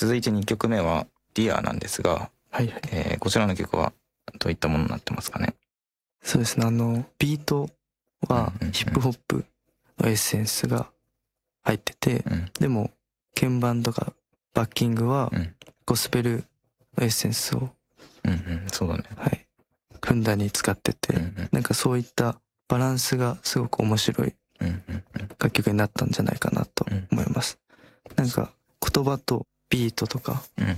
続いて2曲目はディアなんですが、 はいはい。 こちらの曲はどういったものになってますかね。 そうですね。ビートはうんうんうんヒップホップのエッセンスが入ってて、 うんでも鍵盤とかバッキングはうんゴスペルのエッセンスを、 うんうん、そうだね。 はい、ふんだんに使ってて、 うんうんなんかそういったバランスがすごく面白いうんうんうん楽曲になったんじゃないかなと思います。なんか言葉とビートとかうん